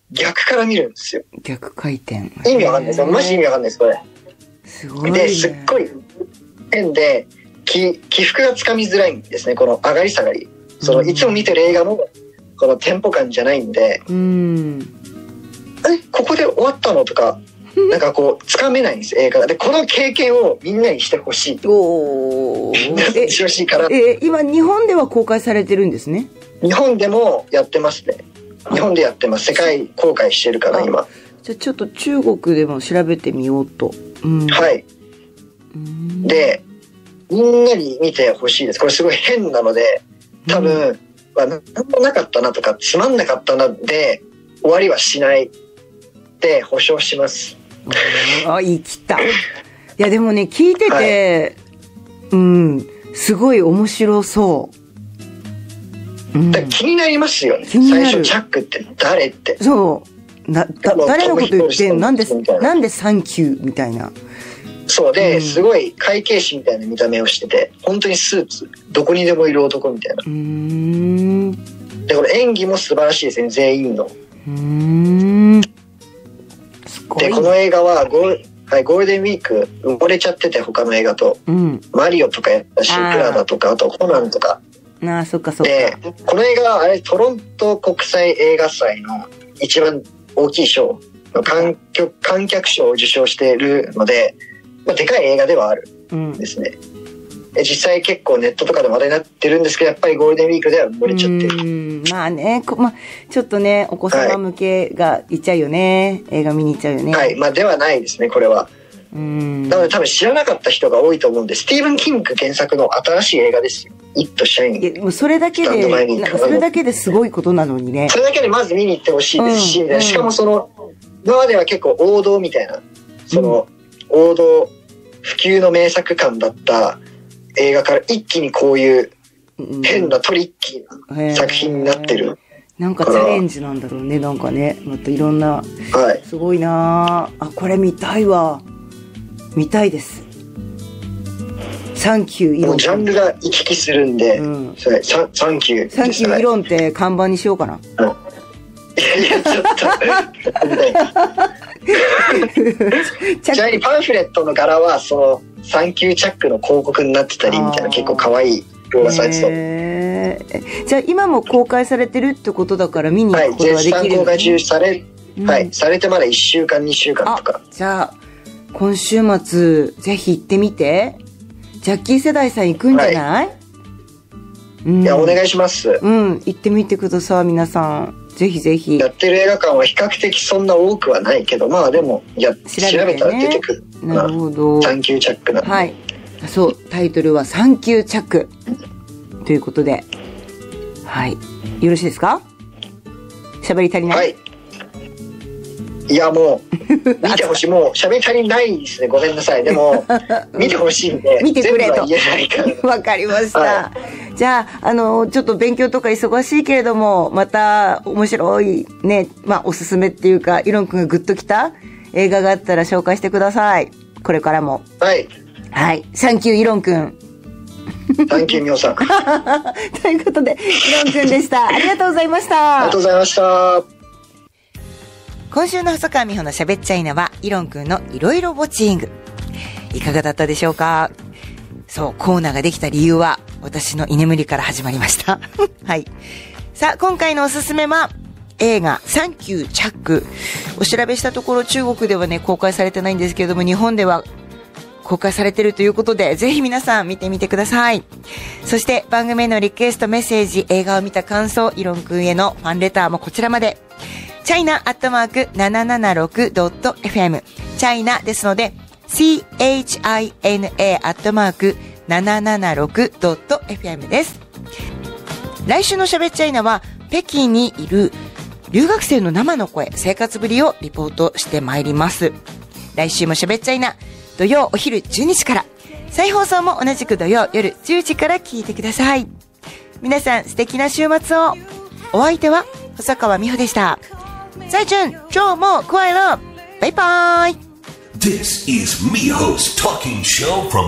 逆から見るんですよ。 逆回転。 意味わかんないですよ。マジ意味わかんないです、これ。 すごいね。 で、すっごい変で、起伏がつかみづらいんですね、この上がり下がり。いつも見てる映画のこのテンポ感じゃないんで、ここで終わったのとか、なんかこう、つかめないんです、映画で。この経験をみんなにしてほしい。してほしいから。 今、日本では公開されてるんですね。 日本でもやってますね。日本でやってます。世界公開してるから、今。 じゃあちょっと中国でも調べてみようと。 はい。で、みんなに見てほしいです。これすごい変なので、多分、なんもなかったなとか、つまんなかったなで、終わりはしないって保証します。 生きた。いや、でもね、聞いてて、すごい面白そう。 だ気になりますよね。最初、チャックって誰って。 そう。誰のこと言ってんなんでサンキューみたいな。 そうで、すごい会計士みたいな見た目をしてて、本当にスーツ、どこにでもいる男みたいな。で、これ演技も素晴らしいですね、全員の。で、この映画はゴールデンウィーク埋もれちゃってて、他の映画と。マリオとかやったし、プラダとか、あとコナンとか。 そっかそっか。 で、この映画はトロント国際映画祭の一番大きい賞、観客賞を受賞しているので、でかい映画ではあるんですね。実際結構ネットとかで話題になってるんですけど、やっぱりゴールデンウィークでは漏れちゃってる。 まあね、ちょっとね、お子様向けがいっちゃうよね。映画見に行っちゃうよね。 はい、ではないですね、これは。なので多分知らなかった人が多いと思うんで、スティーブン・キング原作の新しい映画ですよ。イット・シャイン。 もうそれだけですごいことなのにね。 それだけでまず見に行ってほしいですし、しかも今までは結構王道みたいな、王道、普及の名作感だった映画から一気にこういう変なトリッキーな作品になってる。 なんかチャレンジなんだろうね、なんかね。またいろんな。すごいなあ。これ見たいわ。見たいです。サンキューイロン。 もうジャンルが行き来するんで、サンキュー。 サンキューイロンって看板にしようかな。 いや、ちょっと。ちなみにパンフレットの柄はサンキューチャックの広告になってたりみたいな、結構可愛い動画サイト。 じゃあ今も公開されてるってことだから見に行くことができる、 絶賛公開中されてまだ1週間2週間とか。 じゃあ今週末ぜひ行ってみて。ジャッキー世代さん行くんじゃない？ いや、お願いします。 行ってみてください、皆さん。ぜひぜひ。 やってる映画館は比較的そんな多くはないけど、でも調べたら出てくる。 なるほど。 サンキューチャックなんで。 はい。そう、タイトルはサンキューチャックということで、はい。よろしいですか？喋り足りない？ はい。いや、もう見てほしい。もう喋り足りないですね。ごめんなさい。でも見てほしいんで、 見てくれと。 全部は言えないから。 わかりました。じゃあ、ちょっと勉強とか忙しいけれども、また面白いね、おすすめっていうか、イロン君がグッときた映画があったら紹介してください。これからも。 はい。 はい。サンキューイロン君。 サンキューミオさん。 ということで、イロン君でした。ありがとうございました。 ありがとうございました。 今週の細川美穂の喋っちゃいなは、イロン君のいろいろウォッチング。いかがだったでしょうか？そう、コーナーができた理由は、私の居眠りから始まりました。はい。さあ、今回のおすすめは、映画、サンキューチャック。お調べしたところ、中国ではね、公開されてないんですけれども、日本では公開されているということで、ぜひ皆さん見てみてください。そして、番組へのリクエストメッセージ、映画を見た感想、イロン君へのファンレターもこちらまで。china@776.fm チャイナですので china@776.fm です。来週のしゃべっちゃいなは北京にいる留学生の生の声、生活ぶりをリポートしてまいります。来週もしゃべっちゃいな、土曜お昼12時から、再放送も同じく土曜夜10時から聞いてください。皆さん素敵な週末を。お相手は細川美穂でした。再见，周末快乐，拜拜。 This is Miho's talking show from